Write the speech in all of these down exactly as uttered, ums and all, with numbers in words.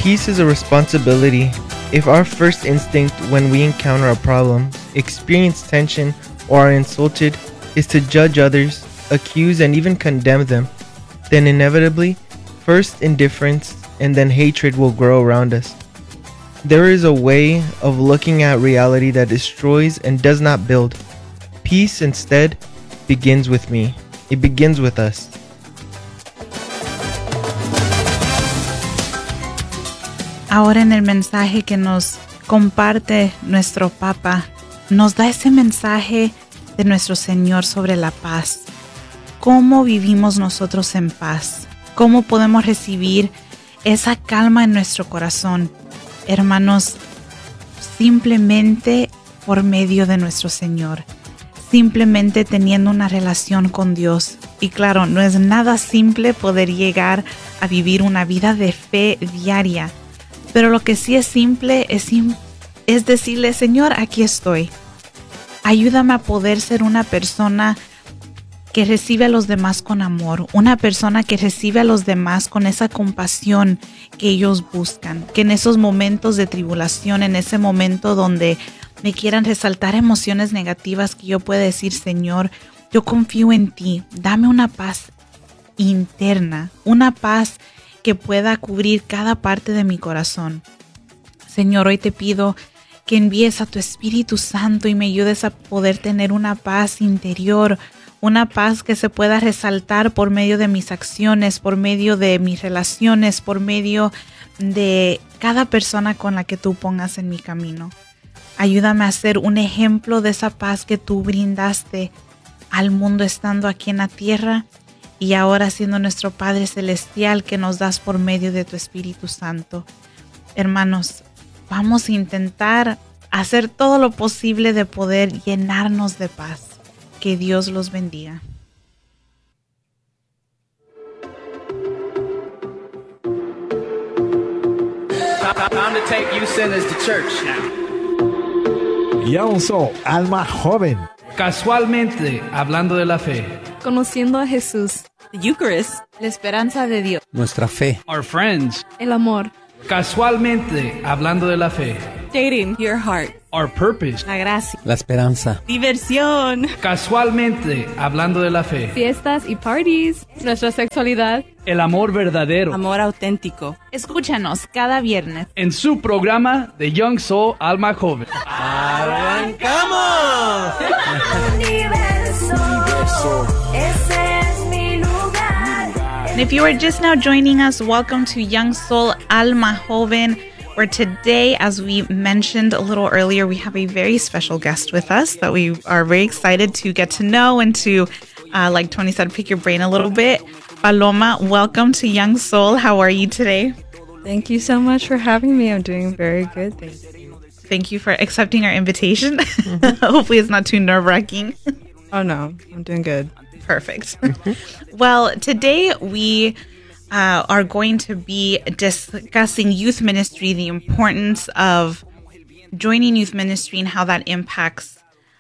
Peace is a responsibility. If our first instinct when we encounter a problem, experience tension, or are insulted is to judge others, accuse, and even condemn them, then inevitably, first indifference and then hatred will grow around us. There is a way of looking at reality that destroys and does not build. Peace instead begins with me. It begins with us. Ahora en el mensaje que nos comparte nuestro Papa, nos da ese mensaje de nuestro Señor sobre la paz. ¿Cómo vivimos nosotros en paz? ¿Cómo podemos recibir esa calma en nuestro corazón? Hermanos, simplemente por medio de nuestro Señor. Simplemente teniendo una relación con Dios. Y claro, no es nada simple poder llegar a vivir una vida de fe diaria. Pero lo que sí es simple es, es decirle, Señor, aquí estoy. Ayúdame a poder ser una persona que recibe a los demás con amor. Una persona que recibe a los demás con esa compasión que ellos buscan. Que en esos momentos de tribulación, en ese momento donde me quieran resaltar emociones negativas, que yo pueda decir, Señor, yo confío en ti. Dame una paz interna, una paz que pueda cubrir cada parte de mi corazón. Señor, hoy te pido que envíes a tu Espíritu Santo y me ayudes a poder tener una paz interior, una paz que se pueda resaltar por medio de mis acciones, por medio de mis relaciones, por medio de cada persona con la que tú pongas en mi camino. Ayúdame a ser un ejemplo de esa paz que tú brindaste al mundo estando aquí en la tierra y ahora siendo nuestro Padre Celestial que nos das por medio de tu Espíritu Santo. Hermanos, vamos a intentar hacer todo lo posible de poder llenarnos de paz. Que Dios los bendiga. Time to take you sinners to church now. Young Soul, alma joven. Casualmente, hablando de la fe. Conociendo a Jesús. The Eucharist. La esperanza de Dios. Nuestra fe. Our friends. El amor. Casualmente, hablando de la fe. Dating. Your heart. Our purpose. La gracia. La esperanza. Diversión. Casualmente, hablando de la fe. Fiestas y parties. Nuestra sexualidad. El amor verdadero. Amor auténtico. Escúchanos cada viernes En su programa de Young Soul Alma Joven. ¡Arrancamos! Universo, ese es mi lugar. And if you are just now joining us, welcome to Young Soul Alma Joven, where today, as we mentioned a little earlier, we have a very special guest with us that we are very excited to get to know and to, uh, like Tony said, pick your brain a little bit. Paloma, welcome to Young Soul. How are you today? Thank you so much for having me. I'm doing very good. Thank you. Thank you for accepting our invitation. Mm-hmm. Hopefully it's not too nerve-wracking. Oh, no. I'm doing good. Perfect. Well, today we uh, are going to be discussing youth ministry, the importance of joining youth ministry and how that impacts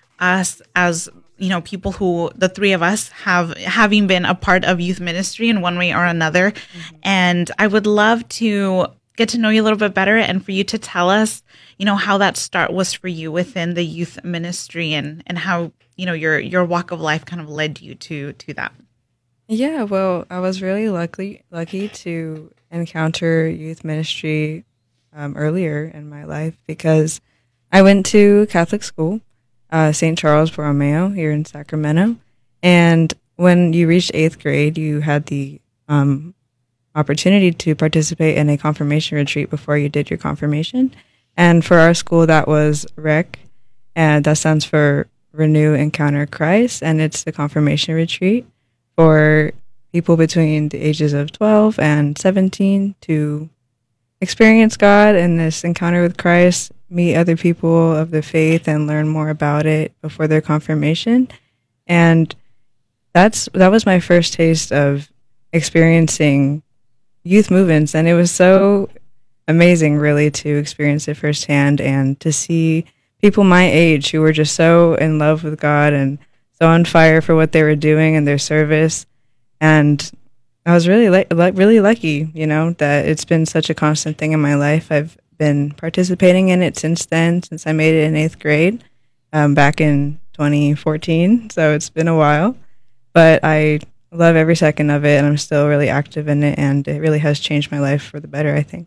us as, you know, people who, the three of us, have having been a part of youth ministry in one way or another. Mm-hmm. And I would love to get to know you a little bit better and for you to tell us, you know, how that start was for you within the youth ministry and, and how, you know, your your walk of life kind of led you to to that. Yeah, well, I was really lucky lucky to encounter youth ministry um, earlier in my life because I went to Catholic school, uh, Saint Charles Borromeo here in Sacramento, and when you reached eighth grade, you had the um, opportunity to participate in a confirmation retreat before you did your confirmation. And for our school, that was R E C, and that stands for Renew Encounter Christ, and it's the confirmation retreat for people between the ages of twelve and seventeen to experience God in this encounter with Christ, meet other people of the faith, and learn more about it before their confirmation. And that's that was my first taste of experiencing youth movements, and it was so amazing, really, to experience it firsthand and to see people my age who were just so in love with God and so on fire for what they were doing in their service. And I was really li- li- really lucky, you know, that it's been such a constant thing in my life. I've been participating in it since then, since I made it in eighth grade, um, back in twenty fourteen. So it's been a while, but I love every second of it, and I'm still really active in it, and it really has changed my life for the better, I think.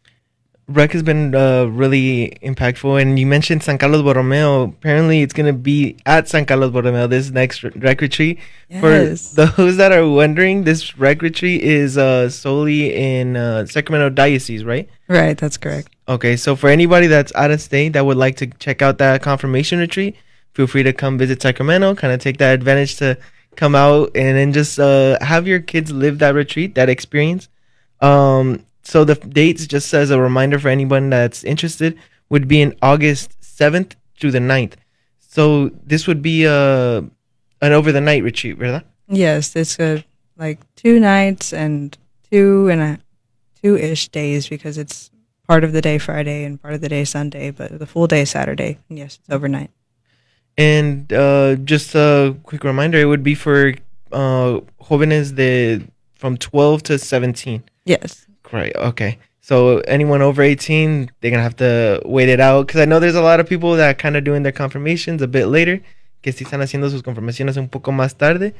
Rec has been uh, really impactful, and you mentioned San Carlos Borromeo. Apparently, it's going to be at San Carlos Borromeo this next rec retreat. Yes. For those that are wondering, this rec retreat is uh, solely in uh, Sacramento Diocese, right? Right, that's correct. Okay, so for anybody that's out of state that would like to check out that confirmation retreat, feel free to come visit Sacramento, kind of take that advantage to come out and then just uh, have your kids live that retreat, that experience. Um, so the dates, just as a reminder for anyone that's interested, would be in August seventh through the ninth. So this would be uh, an over the night retreat, ¿verdad? Yes, it's uh, like two nights and two and a two-ish days, because it's part of the day Friday and part of the day Sunday, but the full day Saturday. And yes, it's overnight. And uh, just a quick reminder, it would be for uh, jóvenes de from twelve to seventeen. Yes. Right. Okay. So anyone over eighteen, they're gonna have to wait it out, because I know there's a lot of people that kind of doing their confirmations a bit later, que sí están haciendo sus confirmaciones un poco más tarde.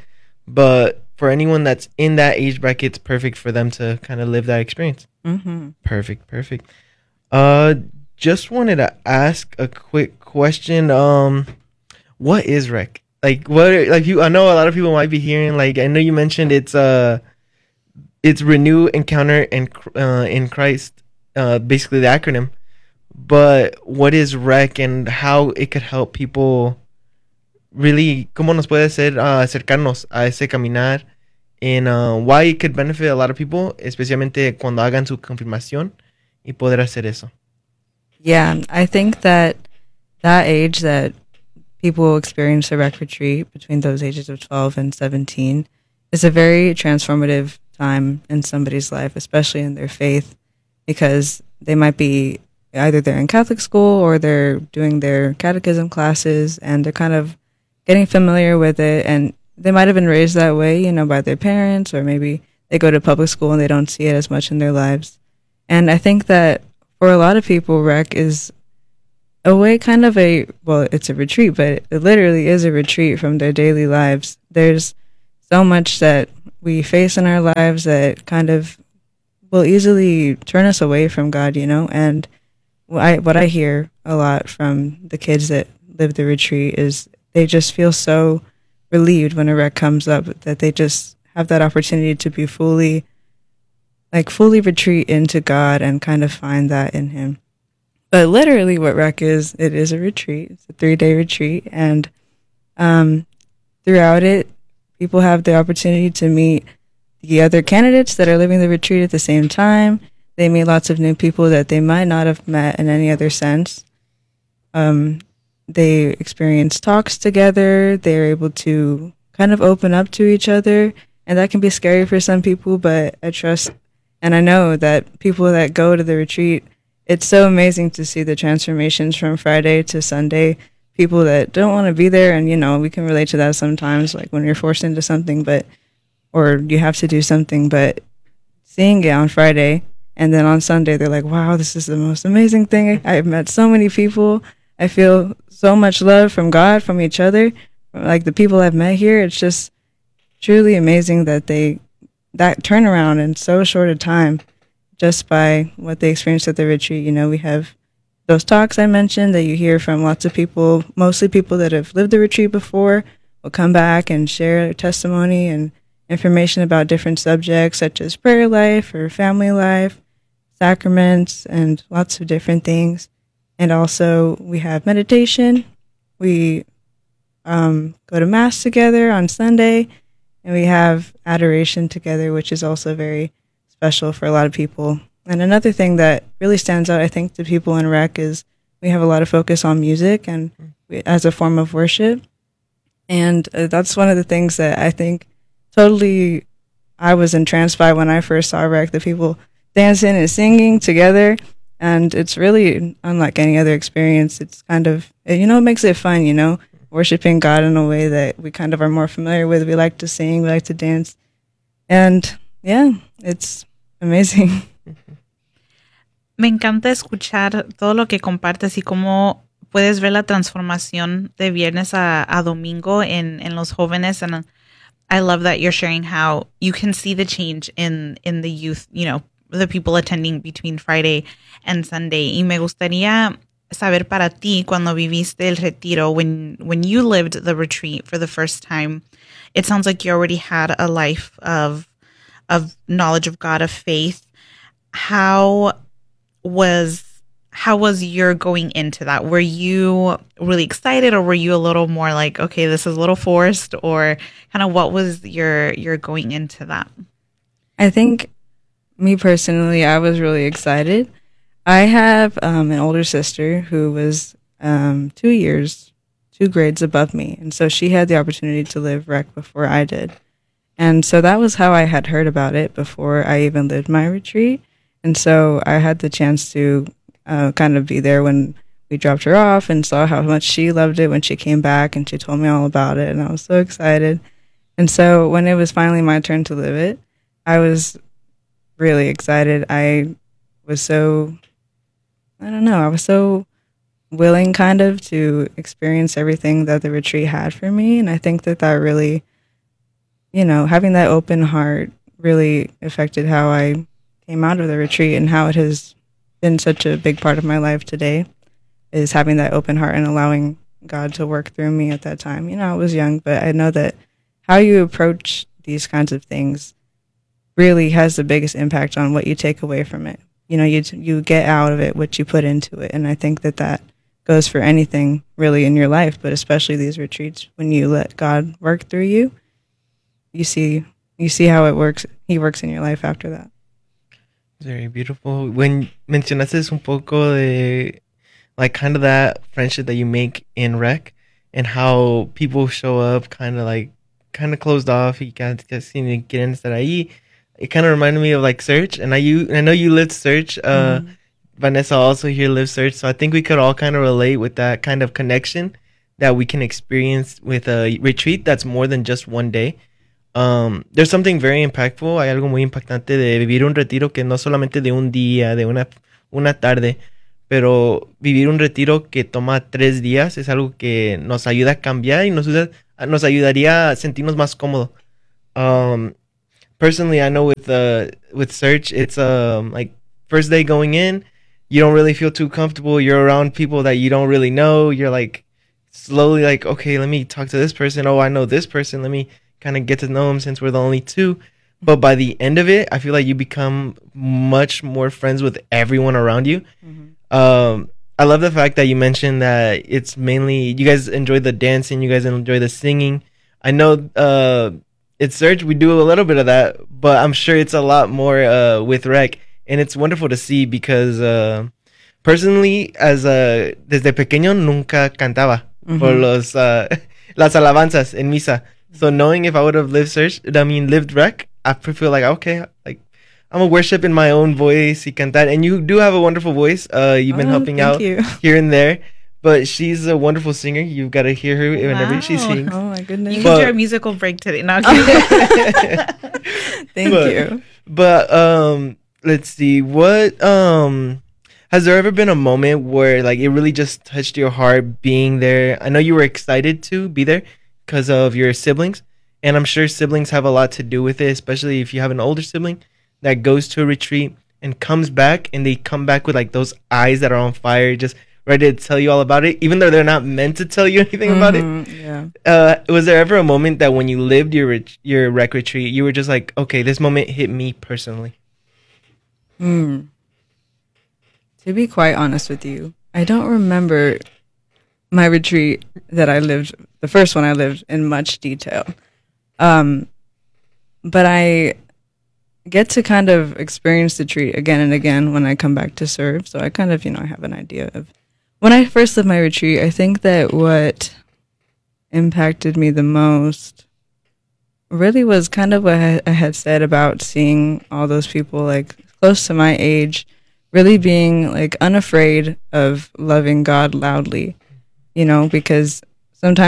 But for anyone that's in that age bracket, it's perfect for them to kind of live that experience. Mm-hmm. Perfect. Perfect. Uh, just wanted to ask a quick question. Um, what is rec? Like, what? Like, you? I know a lot of people might be hearing. Like, I know you mentioned it's uh it's Renew, Encounter, and uh, in Christ, uh, basically the acronym. But what is rec, and how it could help people really, cómo nos puede hacer uh, acercarnos a ese caminar, and uh, why it could benefit a lot of people, especialmente cuando hagan su confirmación y poder hacer eso. Yeah, I think that that age that people experience a rec retreat, between those ages of twelve and seventeen, is a very transformative time in somebody's life, especially in their faith, because they might be either they're in Catholic school or they're doing their catechism classes, and they're kind of getting familiar with it, and they might have been raised that way, you know, by their parents, or maybe they go to public school and they don't see it as much in their lives. And I think that for a lot of people, rec is a way, kind of a, well, it's a retreat, but it literally is a retreat from their daily lives. There's so much that we face in our lives that kind of will easily turn us away from God, you know. And what I, what I hear a lot from the kids that live the retreat is they just feel so relieved when a rec comes up, that they just have that opportunity to be fully, like fully retreat into God and kind of find that in Him. But literally what rec is, it is a retreat. It's a three-day retreat. And um, throughout it, people have the opportunity to meet the other candidates that are living the retreat at the same time. They meet lots of new people that they might not have met in any other sense. Um, they experience talks together. They're able to kind of open up to each other. And that can be scary for some people, but I trust and I know that people that go to the retreat, it's so amazing to see the transformations from Friday to Sunday. People that don't want to be there, and, you know, we can relate to that sometimes, like when you're forced into something, but, or you have to do something, but seeing it on Friday, and then on Sunday, they're like, wow, this is the most amazing thing. I've met so many people. I feel so much love from God, from each other, like the people I've met here. It's just truly amazing that they, that turnaround in so short a time, just by what they experienced at the retreat. You know, we have those talks I mentioned that you hear from lots of people, mostly people that have lived the retreat before, will come back and share their testimony and information about different subjects such as prayer life or family life, sacraments, and lots of different things. And also we have meditation. We um, go to Mass together on Sunday, and we have adoration together, which is also very special for a lot of people. And another thing that really stands out, I think, to people in rec is we have a lot of focus on music and we, as a form of worship. And uh, that's one of the things that I think totally I was entranced by when I first saw rec, the people dancing and singing together. And it's really unlike any other experience. It's kind of, you know, it makes it fun, you know, worshiping God in a way that we kind of are more familiar with. We like to sing, we like to dance. And yeah, it's amazing. Me encanta escuchar todo lo que compartes y cómo puedes ver la transformación de viernes a, a domingo en, en los jóvenes. And I love that you're sharing how you can see the change in, in the youth, you know, the people attending between Friday and Sunday. Y me gustaría saber para ti, cuando viviste el retiro, when, when you lived the retreat for the first time, it sounds like you already had a life of, of knowledge of God, of faith. How was how was your going into that? Were you really excited, or were you a little more like, okay, this is a little forced, or kind of what was your your going into that? I think me personally, I was really excited. I have um, an older sister who was um, two years, two grades above me, and so she had the opportunity to live rec before I did. And so that was how I had heard about it before I even lived my retreat. And so I had the chance to uh, kind of be there when we dropped her off and saw how much she loved it when she came back, and she told me all about it, and I was so excited. And so when it was finally my turn to live it, I was really excited. I was so, I don't know, I was so willing kind of to experience everything that the retreat had for me. And I think that that really, you know, having that open heart really affected how I came out of the retreat, and how it has been such a big part of my life today is having that open heart and allowing God to work through me at that time. You know, I was young, but I know that how you approach these kinds of things really has the biggest impact on what you take away from it. You know, you you get out of it what you put into it, and I think that that goes for anything really in your life, but especially these retreats. When you let God work through you, you see you see how it works. He works in your life after that. Very beautiful. When mencionaste un poco de like kind of that friendship that you make in rec, and how people show up kind of like kind of closed off, y casi ni quieren estar ahí. It kind of reminded me of like Search, and I you I know you lived Search. Uh, mm. Vanessa also here lives Search, so I think we could all kind of relate with that kind of connection that we can experience with a retreat that's more than just one day. Um, there's something very impactful. Hay algo muy impactante de vivir un retiro que no solamente de un día, de una, una tarde, pero vivir un retiro que toma tres días es algo que nos ayuda a cambiar y nos, nos ayudaría a sentirnos más cómodos. Um, personally, I know with uh, with Search, it's um like first day going in, you don't really feel too comfortable. You're around people that you don't really know. You're like slowly like, okay, let me talk to this person. Oh, I know this person. Let me kind of get to know them since we're the only two. But by the end of it, I feel like you become much more friends with everyone around you. Mm-hmm. Um, I love the fact that you mentioned that it's mainly, you guys enjoy the dancing, you guys enjoy the singing. I know uh, at Search, we do a little bit of that, but I'm sure it's a lot more uh, with rec. And it's wonderful to see because uh, personally, as a, desde pequeño, nunca cantaba mm-hmm. por los, uh, las alabanzas en misa. So knowing if I would have lived Search, I mean lived rec, I feel like okay, like I'm a worship in my own voice y cantar. And you do have a wonderful voice. Uh, you've been oh, helping out you. here and there, but she's a wonderful singer. You've got to hear her whenever wow. she sings. Oh my goodness! You but, can do a musical break today. No, thank but, you. But um, let's see. What um. Has there ever been a moment where like it really just touched your heart being there? I know you were excited to be there because of your siblings, and I'm sure siblings have a lot to do with it, especially if you have an older sibling that goes to a retreat and comes back, and they come back with like those eyes that are on fire, just ready to tell you all about it, even though they're not meant to tell you anything mm-hmm, about it. Yeah. Uh, was there ever a moment that when you lived your ret- your rec retreat, you were just like, okay, this moment hit me personally? Hmm. To be quite honest with you, I don't remember my retreat that I lived, the first one I lived, in much detail. Um, but I get to kind of experience the retreat again and again when I come back to serve. So I kind of, you know, I have an idea of when I first lived my retreat. I think that what impacted me the most really was kind of what I had said about seeing all those people like close to my age, really being like unafraid of loving God loudly, you know, because sometimes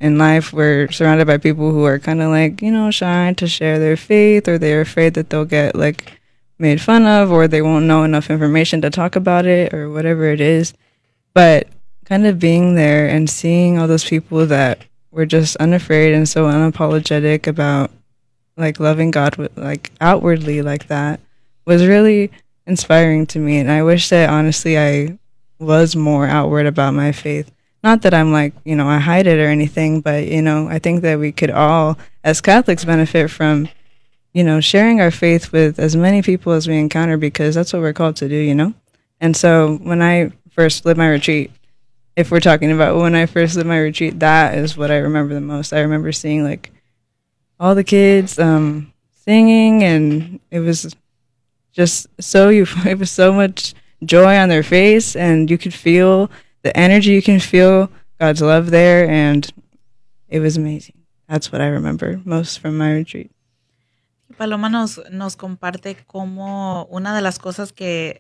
in life we're surrounded by people who are kind of like, you know, shy to share their faith, or they're afraid that they'll get like made fun of, or they won't know enough information to talk about it, or whatever it is. But kind of being there and seeing all those people that were just unafraid and so unapologetic about like loving God with like outwardly like that was really inspiring to me. And I wish that honestly I was more outward about my faith. Not that I'm like, you know, I hide it or anything, but you know, I think that we could all as Catholics benefit from, you know, sharing our faith with as many people as we encounter, because that's what we're called to do, you know? And so when I first lived my retreat, if we're talking about when I first lived my retreat, that is what I remember the most. I remember seeing like all the kids um, singing, and it was just so, it was so much joy on their face, and you could feel the energy, you can feel God's love there, and it was amazing. That's what I remember most from my retreat. Paloma nos, nos comparte cómo una de las cosas que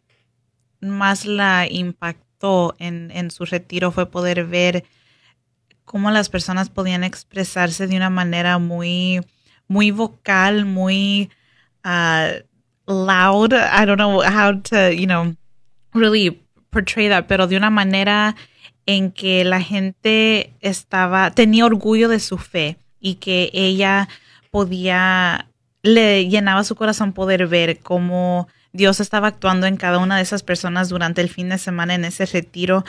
más la impactó en, en su retiro fue poder ver cómo las personas podían expresarse de una manera muy, muy vocal, muy uh, loud. I don't know how to, you know, really portray that, pero de una manera en que la gente estaba, tenía orgullo de su fe, y que ella podía, le llenaba su corazón poder ver cómo Dios estaba actuando en cada una de esas personas durante el fin de semana en ese retiro.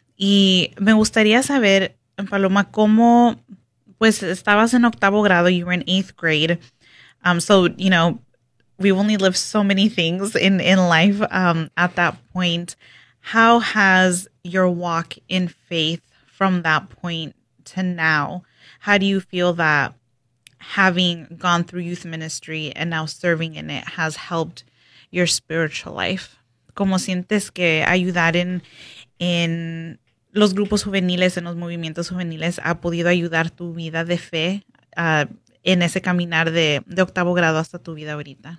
Y me gustaría saber, Paloma, cómo, pues estabas en octavo grado, you were in eighth grade. Um, so, you know, we've only lived so many things in, in life um, at that point. How has your walk in faith from that point to now, how do you feel that having gone through youth ministry and now serving in it has helped your spiritual life? ¿Cómo sientes que ayudar en, en los grupos juveniles, en los movimientos juveniles, ha podido ayudar tu vida de fe uh, en ese caminar de, de octavo grado hasta tu vida ahorita?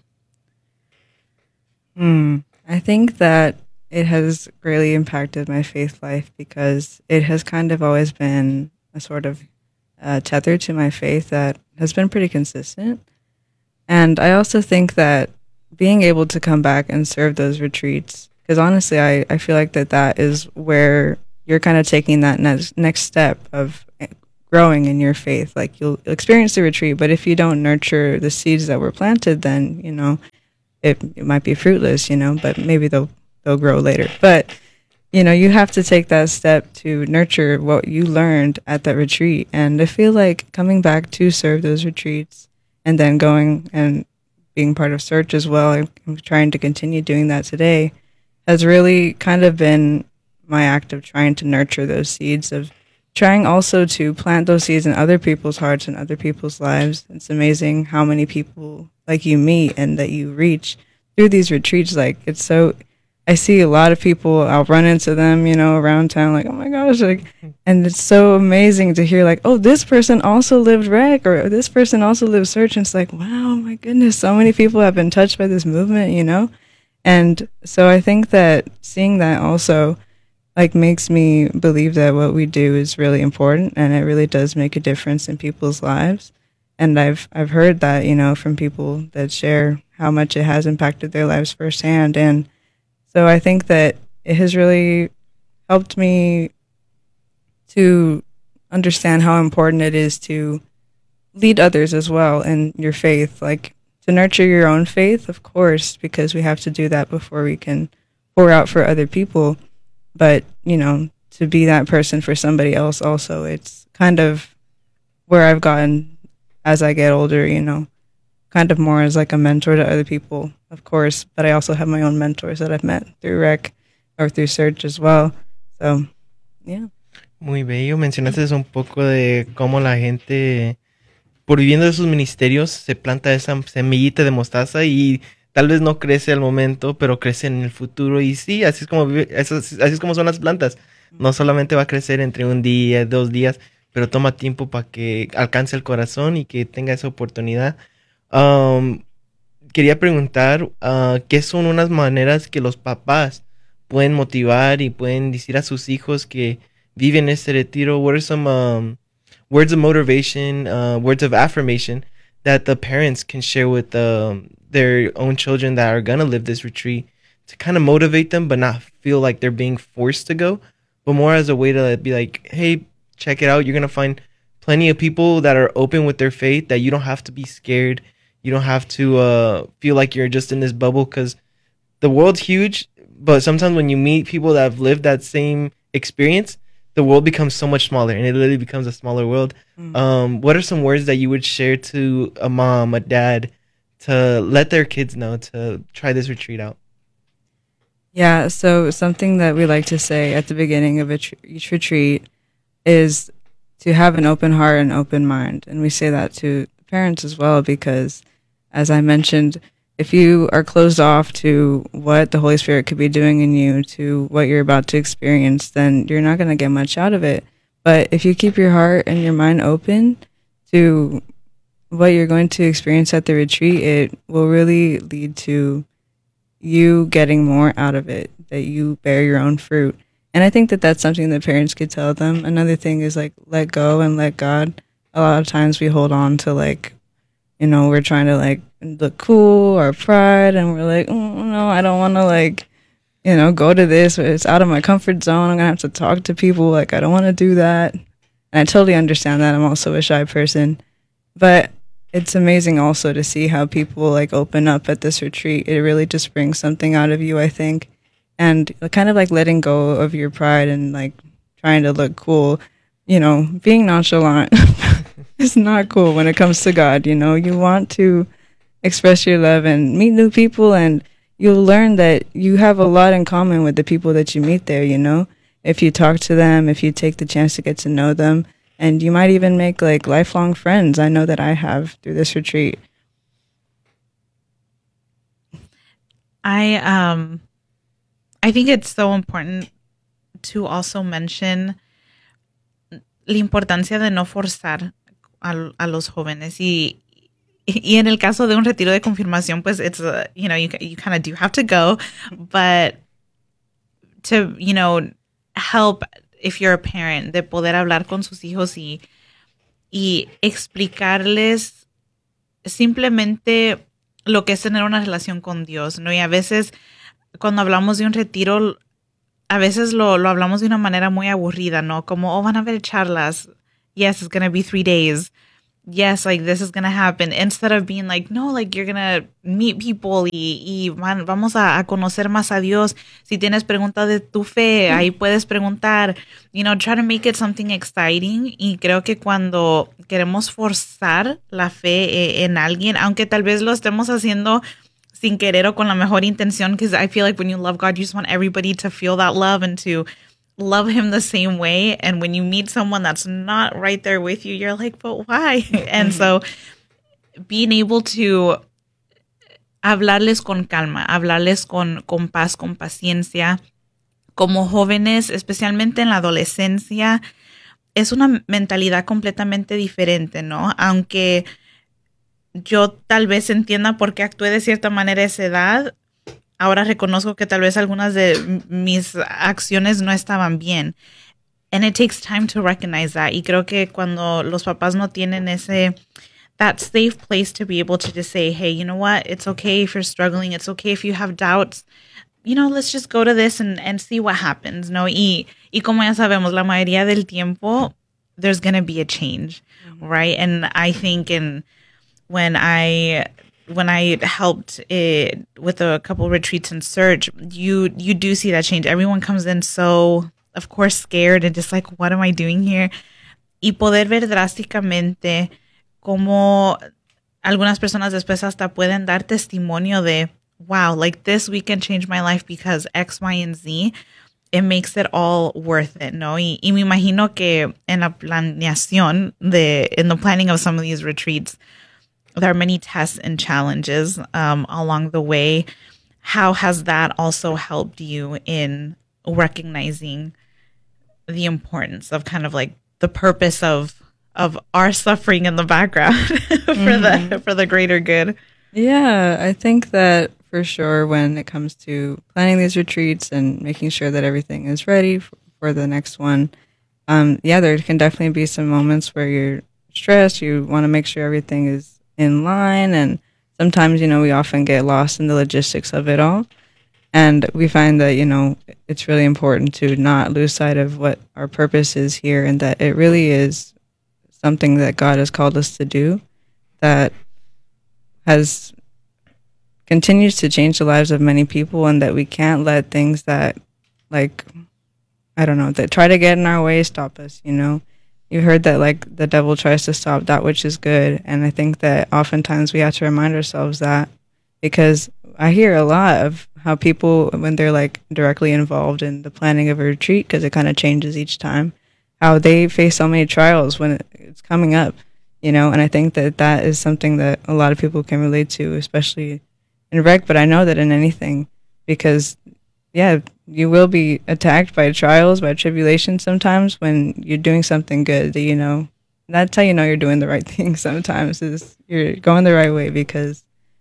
Mm, I think that it has greatly impacted my faith life, because it has kind of always been a sort of uh, tether to my faith that has been pretty consistent. And I also think that being able to come back and serve those retreats, because honestly, I, I feel like that that is where you're kind of taking that next, next step of growing in your faith. Like you'll experience the retreat, but if you don't nurture the seeds that were planted, then, you know, it, it might be fruitless, you know, but maybe they'll they'll grow later. But, you know, you have to take that step to nurture what you learned at that retreat. And I feel like coming back to serve those retreats and then going and being part of Search as well, I'm trying to continue doing that today, has really kind of been my act of trying to nurture those seeds, of trying also to plant those seeds in other people's hearts and other people's lives. It's amazing how many people like you meet and that you reach through these retreats. Like, it's so, I see a lot of people, I'll run into them, you know, around town, like, oh my gosh, like, and it's so amazing to hear, like, oh, this person also lived Rec, or this person also lived Search, and it's like, wow, my goodness, so many people have been touched by this movement, you know? And so I think that seeing that also, like, makes me believe that what we do is really important, and it really does make a difference in people's lives. And I've I've heard that, you know, from people that share how much it has impacted their lives firsthand. And so I think that it has really helped me to understand how important it is to lead others as well in your faith, like to nurture your own faith, of course, because we have to do that before we can pour out for other people. But, you know, to be that person for somebody else also, it's kind of where I've gotten as I get older, you know, kind of more as like a mentor to other people, of course, but I also have my own mentors that I've met through Rec or through Search as well. So, yeah. Muy bello. Mencionaste un poco de cómo la gente, por viviendo esos ministerios, se planta esa semillita de mostaza y tal vez no crece al momento, pero crece en el futuro. Y sí, así es como vive, eso, así es como son las plantas. No solamente va a crecer entre un día, dos días, pero toma tiempo para que alcance el corazón y que tenga esa oportunidad. Um, quería preguntar, uh, ¿qué son unas maneras que los papás pueden motivar y pueden decir a sus hijos que viven este retiro? What are some, um, words of motivation, uh, words of affirmation that the parents can share with um, their own children that are going to live this retreat to kind of motivate them, but not feel like they're being forced to go, but more as a way to be like, hey, check it out. You're going to find plenty of people that are open with their faith, that you don't have to be scared. You don't have to uh, feel like you're just in this bubble, because the world's huge, but sometimes when you meet people that have lived that same experience, the world becomes so much smaller, and it literally becomes a smaller world. Mm. Um, what are some words that you would share to a mom, a dad, to let their kids know to try this retreat out? Yeah, so something that we like to say at the beginning of a tr- each retreat is to have an open heart and open mind. And we say that to parents as well, because as I mentioned, if you are closed off to what the Holy Spirit could be doing in you, to what you're about to experience, then you're not going to get much out of it. But if you keep your heart and your mind open to what you're going to experience at the retreat, it will really lead to you getting more out of it, that you bear your own fruit. And I think that that's something that parents could tell them. Another thing is like, let go and let God. A lot of times we hold on to like, you know, we're trying to like look cool or pride, and we're like, oh, no, I don't want to like, you know, go to this. It's out of my comfort zone. I'm going to have to talk to people. Like, I don't want to do that. And I totally understand that. I'm also a shy person. But it's amazing also to see how people like open up at this retreat. It really just brings something out of you, I think. And kind of like letting go of your pride and like trying to look cool, you know, being nonchalant is not cool when it comes to God. You know, you want to express your love and meet new people, and you'll learn that you have a lot in common with the people that you meet there, you know, if you talk to them, if you take the chance to get to know them. And you might even make like lifelong friends. I know that I have through this retreat. I um I think it's so important to also mention la importancia de no forzar a, a los jóvenes, y y en el caso de un retiro de confirmación, pues it's a, you know, you you kind of do have to go, but to, you know, help if you're a parent, de poder hablar con sus hijos y, y explicarles simplemente lo que es tener una relación con Dios, ¿no? Y a veces cuando hablamos de un retiro, a veces lo, lo hablamos de una manera muy aburrida, ¿no? Como, oh, van a haber charlas. Yes, it's going to be three days. Yes, like this is going to happen. Instead of being like, no, like you're going to meet people y, y van, vamos a, a conocer más a Dios. Si tienes preguntas de tu fe, ahí puedes preguntar. You know, try to make it something exciting. Y creo que cuando queremos forzar la fe en alguien, aunque tal vez lo estemos haciendo sin querer o con la mejor intención, because I feel like when you love God, you just want everybody to feel that love and to love him the same way. And when you meet someone that's not right there with you, you're like, but why? And so being able to hablarles con calma, hablarles con, con paz, con paciencia, como jóvenes, especialmente en la adolescencia, es una mentalidad completamente diferente, ¿no? Aunque yo tal vez entienda por qué actué de cierta manera a esa edad, ahora reconozco que tal vez algunas de mis acciones no estaban bien. And it takes time to recognize that. Y creo que cuando los papás no tienen ese, that safe place to be able to just say, hey, you know what? It's okay if you're struggling. It's okay if you have doubts. You know, let's just go to this and, and see what happens, ¿no? Y, y como ya sabemos, la mayoría del tiempo, there's going to be a change, mm-hmm. right? And I think in when I... when I helped it with a couple retreats in Surge, you you do see that change. Everyone comes in so, of course, scared and just like, what am I doing here? Y poder ver drásticamente cómo algunas personas después hasta pueden dar testimonio de, wow, like this weekend changed my life because X, Y, and Z. It makes it all worth it, ¿no? Y, y me imagino que en la planeación de, in the planning of some of these retreats, there are many tests and challenges um, along the way. How has that also helped you in recognizing the importance of kind of like the purpose of of our suffering in the background for mm-hmm. the for the greater good? Yeah, I think that for sure when it comes to planning these retreats and making sure that everything is ready for, for the next one, um, yeah, there can definitely be some moments where you're stressed. You want to make sure everything is in line. And sometimes, you know, we often get lost in the logistics of it all. And we find that, you know, it's really important to not lose sight of what our purpose is here, and that it really is something that God has called us to do that has continues to change the lives of many people, and that we can't let things that, like, I don't know, that try to get in our way stop us, you know. You heard that, like, the devil tries to stop that which is good, and I think that oftentimes we have to remind ourselves that, because I hear a lot of how people, when they're, like, directly involved in the planning of a retreat, because it kind of changes each time, how they face so many trials when it, it's coming up, you know, and I think that that is something that a lot of people can relate to, especially in rec, but I know that in anything, because, yeah, you will be attacked by trials, by tribulations sometimes when you're doing something good, that, you know, that's how you know you're doing the right thing sometimes, is you're going the right way because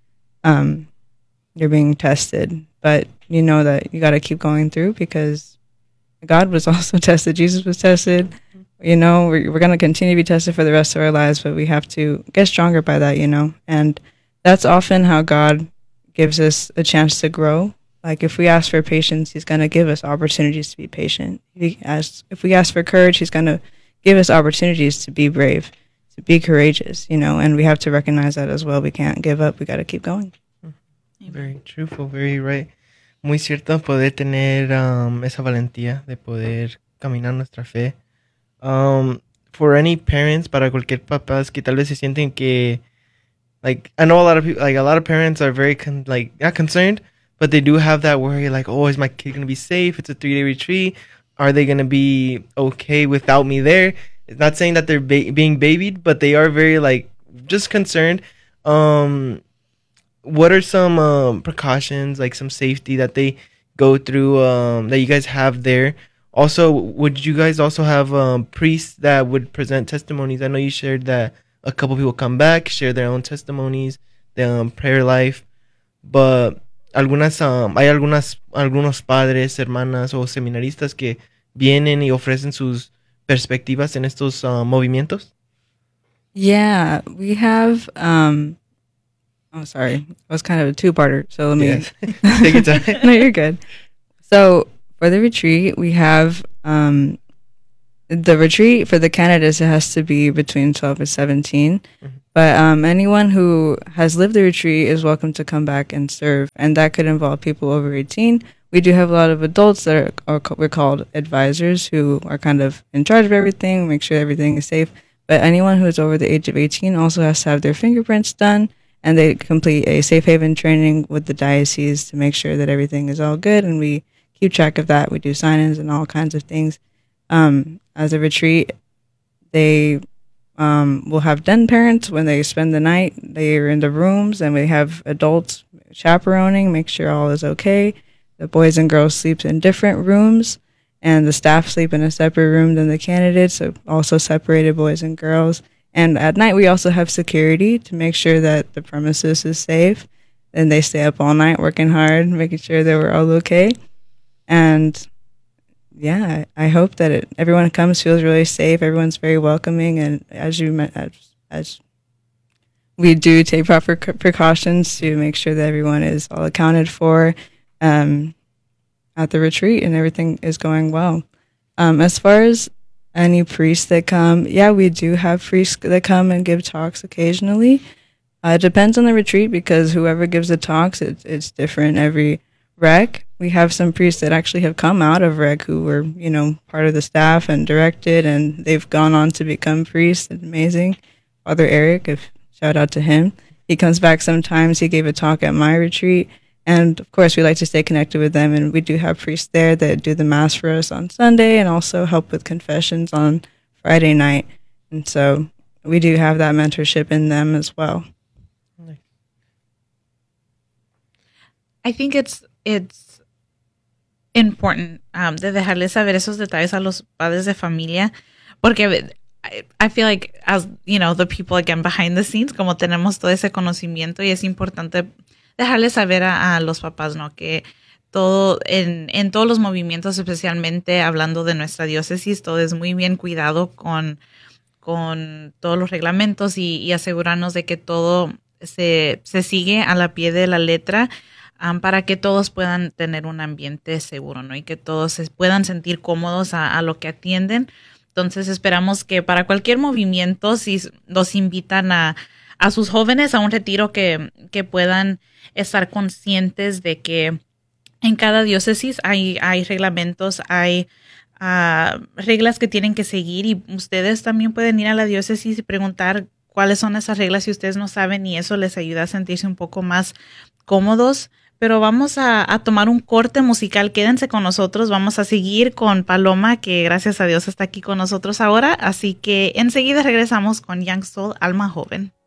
um, you're being tested. But you know that you got to keep going through, because God was also tested. Jesus was tested. You know, we're, we're going to continue to be tested for the rest of our lives, but we have to get stronger by that, you know. And that's often how God gives us a chance to grow. Like, if we ask for patience, he's going to give us opportunities to be patient. If, he asks, if we ask for courage, he's going to give us opportunities to be brave, to be courageous, you know, and we have to recognize that as well. We can't give up. We got to keep going. Very truthful, very right. Muy cierto poder tener um, esa valentía de poder caminar nuestra fe. Um, for any parents, para cualquier papás que tal vez se sienten que, like, I know a lot of people, like, a lot of parents are very, con- like, not concerned, but they do have that worry, like, oh, is my kid going to be safe? It's a three-day retreat. Are they going to be okay without me there? It's not saying that they're ba- being babied, but they are very, like, just concerned. Um, what are some um, precautions, like some safety that they go through, um, that you guys have there? Also, would you guys also have um, priests that would present testimonies? I know you shared that a couple people come back, share their own testimonies, their um, prayer life, but algunas um, hay algunas algunos padres, hermanas o seminaristas que vienen y ofrecen sus perspectivas en estos uh, movimientos. Yeah, we have. Um, oh, sorry, it was kind of a two-parter. So let me Yes. Take your time. No, you're good. So for the retreat, we have um, the retreat for the candidates. It has to be between twelve and seventeen. Mm-hmm. But um, anyone who has lived the retreat is welcome to come back and serve, and that could involve people over eighteen. We do have a lot of adults that are, are we're called advisors, who are kind of in charge of everything, make sure everything is safe. But anyone who is over the age of eighteen also has to have their fingerprints done, and they complete a safe haven training with the diocese to make sure that everything is all good, and we keep track of that. We do sign-ins and all kinds of things. Um, as a retreat, they um, will have den parents when they spend the night. They are in the rooms, and we have adults chaperoning, make sure all is okay. The boys and girls sleep in different rooms, and the staff sleep in a separate room than the candidates, so also separated boys and girls. And at night, we also have security to make sure that the premises is safe. And they stay up all night working hard, making sure that we're all okay. And yeah, I hope that it, everyone comes feels really safe. Everyone's very welcoming, and as you as, as we do take proper precautions to make sure that everyone is all accounted for um, at the retreat, and everything is going well. Um, as far as any priests that come, yeah, we do have priests that come and give talks occasionally. Uh, it depends on the retreat, because whoever gives the talks, it's it's different every rec. We have some priests that actually have come out of rec who were, you know, part of the staff and directed, and they've gone on to become priests. It's amazing. Father Eric, if shout out to him. He comes back sometimes. He gave a talk at my retreat. And of course, we like to stay connected with them. And we do have priests there that do the mass for us on Sunday, and also help with confessions on Friday night. And so we do have that mentorship in them as well. I think it's it's important um, de dejarles saber esos detalles a los padres de familia, porque I, I feel like, as you know, the people again behind the scenes, como tenemos todo ese conocimiento, y es importante dejarles saber a, a los papás, ¿no? Que todo en, en todos los movimientos, especialmente hablando de nuestra diócesis, todo es muy bien cuidado con, con todos los reglamentos y, y asegurarnos de que todo se, se sigue a la pie de la letra, um, para que todos puedan tener un ambiente seguro, ¿no? Y que todos se puedan sentir cómodos a, a lo que atienden. Entonces esperamos que para cualquier movimiento, si los invitan a, a sus jóvenes a un retiro, que, que puedan estar conscientes de que en cada diócesis hay, hay reglamentos, hay uh, reglas que tienen que seguir, y ustedes también pueden ir a la diócesis y preguntar cuáles son esas reglas si ustedes no saben, y eso les ayuda a sentirse un poco más cómodos. Pero vamos a, a tomar un corte musical. Quédense con nosotros. Vamos a seguir con Paloma, que gracias a Dios está aquí con nosotros ahora. Así que enseguida regresamos con Young Soul, Alma Joven.